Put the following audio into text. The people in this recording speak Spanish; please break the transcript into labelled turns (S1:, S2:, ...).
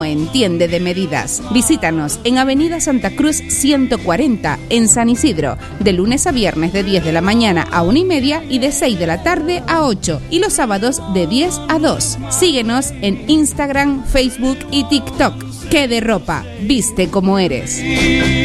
S1: entiende de medidas. Visítanos en Avenida Santa Cruz 140 en San Isidro, de lunes a viernes de 10 de la mañana a 1:30 y de 6 de la tarde a 8, y los sábados de 10 a 2. Síguenos en Instagram, Facebook y TikTok. Que de ropa, viste como eres.